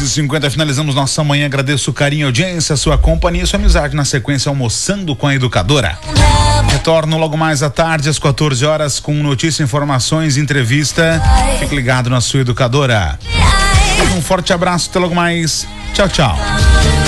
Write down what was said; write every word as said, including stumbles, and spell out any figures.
e cinquenta, finalizamos nossa manhã. Agradeço o carinho, a audiência, a sua companhia e sua amizade. Na sequência, Almoçando com a Educadora. Retorno logo mais à tarde, às quatorze horas, com notícia, informações, entrevista. Fique ligado na sua Educadora. Um forte abraço, até logo mais. Tchau, tchau.